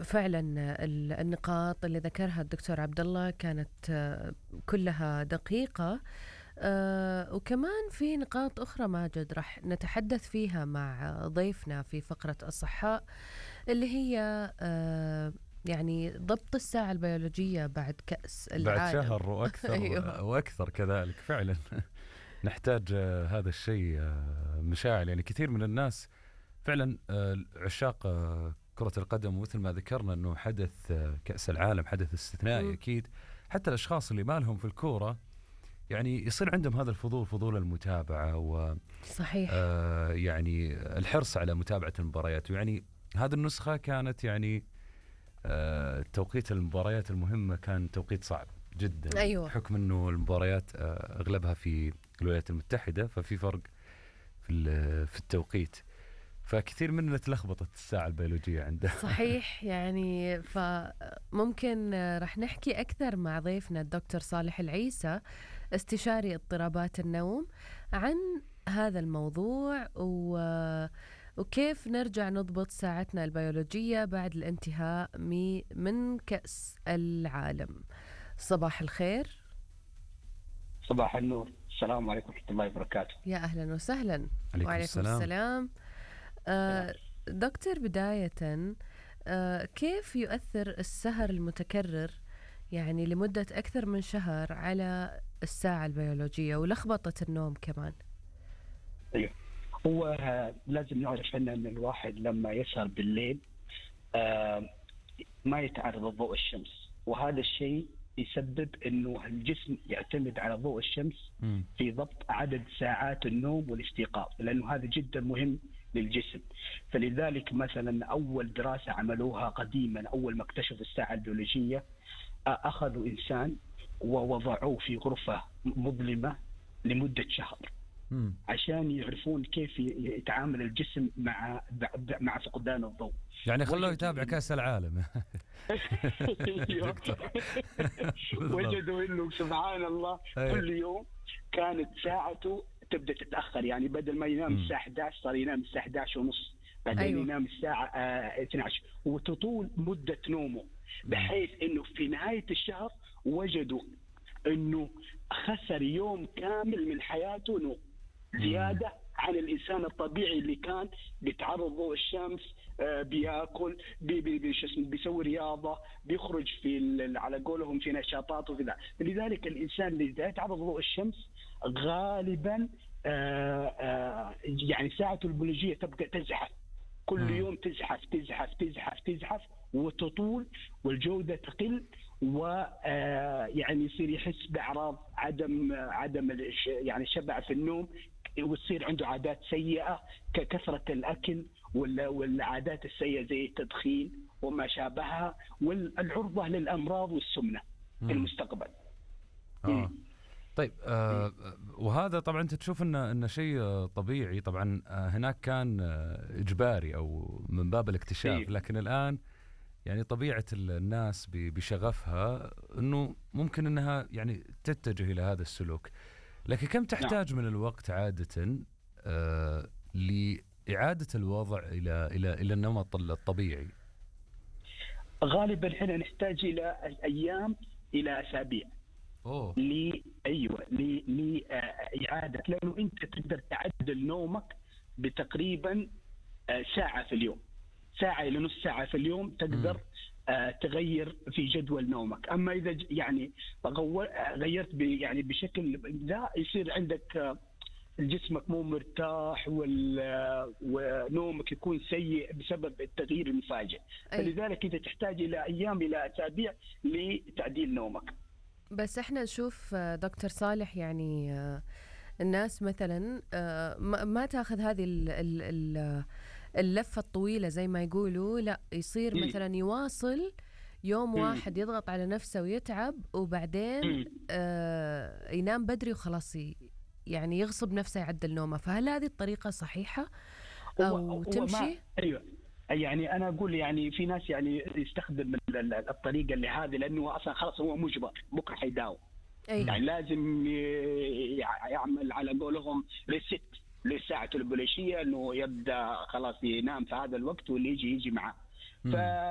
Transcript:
فعلا النقاط اللي ذكرها الدكتور عبد الله كانت كلها دقيقة. وكمان في نقاط أخرى ماجد راح نتحدث فيها مع ضيفنا في فقرة الصحاء، اللي هي يعني ضبط الساعة البيولوجية بعد كأس العالم، بعد شهر وأكثر. أيوه. وأكثر كذلك فعلا. نحتاج هذا الشيء مشاعل. يعني كثير من الناس فعلا عشاق كرة القدم، ومثل ما ذكرنا أنه حدث كأس العالم حدث استثنائي أكيد. حتى الأشخاص اللي ما لهم في الكورة يعني يصير عندهم هذا الفضول، فضول المتابعة، و صحيح. يعني الحرص على متابعة المباريات. يعني هذه النسخة كانت يعني توقيت المباريات المهمة كان توقيت صعب جدا. أيوة. بحكم أنه المباريات أغلبها في الولايات المتحدة، ففي فرق في التوقيت، فكثير مننا تلخبطت الساعة البيولوجية عنده. صحيح. يعني فممكن رح نحكي أكثر مع ضيفنا الدكتور صالح العيسى، استشاري اضطرابات النوم، عن هذا الموضوع وكيف نرجع نضبط ساعتنا البيولوجية بعد الانتهاء من كأس العالم. صباح الخير. صباح النور. السلام عليكم ورحمة الله وبركاته. يا أهلا وسهلا. وعليكم السلام. دكتور، بداية كيف يؤثر السهر المتكرر يعني لمدة أكثر من شهر على الساعة البيولوجية ولخبطة النوم كمان؟ أيوه، هو لازم نعرف أن الواحد لما يسهر بالليل ما يتعرض لضوء الشمس، وهذا الشيء يسبب أنه الجسم يعتمد على ضوء الشمس في ضبط عدد ساعات النوم والاستيقاظ، لأنه هذا جدا مهم للجسم. فلذلك مثلا أول دراسة عملوها قديما أول ما اكتشفوا الساعة البيولوجية، أخذوا إنسان ووضعوه في غرفة مظلمة لمدة شهر عشان يعرفون كيف يتعامل الجسم مع فقدان الضوء. يعني خلوه يتابع كأس العالم. وجدوا إنه سبحان الله كل يوم كانت ساعته تبدأ تتأخر، يعني بدل ما ينام الساعة 11 صار ينام الساعة 11 ونص، بعدين ينام الساعة 12، وتطول مدة نومه، بحيث إنه في نهاية الشهر وجدوا إنه خسر يوم كامل من حياته نوم زيادة عن الإنسان الطبيعي اللي كان بيتعرض ضوء الشمس، بياكل، بيسوي رياضة، بيخرج على قولهم في نشاطات وفي ذا. لذلك الإنسان اللي يتعرض ضوء الشمس غالبا يعني ساعته البيولوجية تبقى تزحف كل يوم، تزحف تزحف تزحف تزحف وتطول، والجودة تقل، ويعني يصير يحس بأعراض عدم يعني شبع في النوم، وتصير عنده عادات سيئة ككثرة الأكل والعادات السيئة زي التدخين وما شابهها، والعرضة للأمراض والسمنة في المستقبل. طيب، وهذا طبعا انت تشوف انه شيء طبيعي. طبعا هناك كان اجباري او من باب الاكتشاف، لكن الان يعني طبيعة الناس بشغفها انه ممكن انها يعني تتجه الى هذا السلوك. لكن كم تحتاج من الوقت عادة لإعادة الوضع الى النمط الطبيعي؟ غالبا احنا نحتاج الى ايام الى اسابيع. لإعادة، لأنه أنت تقدر تعدل نومك بتقريبا ساعة في اليوم، ساعة إلى نص ساعة في اليوم تقدر تغير في جدول نومك. أما إذا يعني غيرت يعني بشكل لا، يصير عندك جسمك مو مرتاح ونومك يكون سيء بسبب التغيير المفاجئ. فلذلك أنت تحتاج إلى أيام إلى أسابيع لتعديل نومك. بس احنا نشوف دكتور صالح يعني الناس مثلا ما تاخذ هذه اللفة الطويلة زي ما يقولوا، لا يصير مثلا يواصل يوم واحد يضغط على نفسه ويتعب، وبعدين ينام بدري وخلاص يعني يغصب نفسه يعدل نومه. فهل هذه الطريقة صحيحة أو تمشي؟ أيوة، يعني أنا أقول يعني في ناس يعني يستخدم الطريقة اللي هذه لأنه أصلا خلاص هو مجبر بكرة حيداوم. يعني لازم يعمل على قولهم ريست لساعته البيولوجية، إنه يبدأ خلاص ينام في هذا الوقت واللي يجي معه.